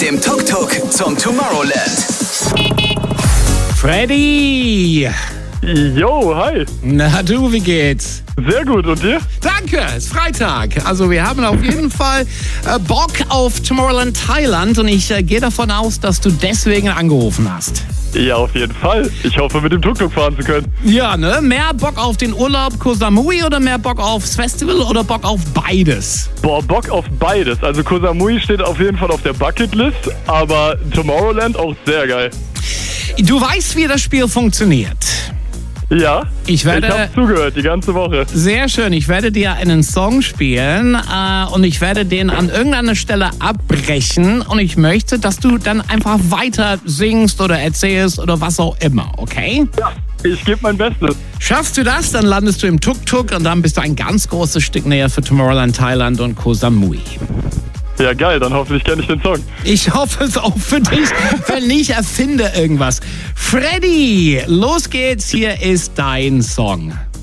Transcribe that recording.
dem Tuk-Tuk zum Tomorrowland. Freddy! Jo, hi. Na du, wie geht's? Sehr gut, und dir? Danke, es ist Freitag. Also wir haben auf jeden Fall Bock auf Tomorrowland Thailand und ich gehe davon aus, dass du deswegen angerufen hast. Ja, auf jeden Fall. Ich hoffe, mit dem Tuk-Tuk fahren zu können. Ja, ne? Mehr Bock auf den Urlaub Koh Samui oder mehr Bock aufs Festival oder Bock auf beides? Boah, Bock auf beides. Also Koh Samui steht auf jeden Fall auf der Bucketlist, aber Tomorrowland auch sehr geil. Du weißt, wie das Spiel funktioniert. Ja, Ich habe zugehört die ganze Woche. Sehr schön. Ich werde dir einen Song spielen und ich werde den an irgendeiner Stelle abbrechen und ich möchte, dass du dann einfach weiter singst oder erzählst oder was auch immer, okay? Ja, ich gebe mein Bestes. Schaffst du das, dann landest du im Tuk-Tuk und dann bist du ein ganz großes Stück näher für Tomorrowland Thailand und Koh Samui. Ja, geil, dann hoffentlich kenne ich den Song. Ich hoffe es auch für dich. Wenn nicht, erfinde irgendwas. Freddy, los geht's. Hier ist dein Song.